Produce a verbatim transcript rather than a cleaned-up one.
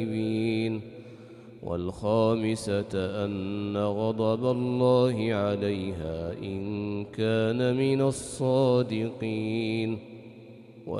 والخامسة أن غضب الله عليها إن كان من الصادقين.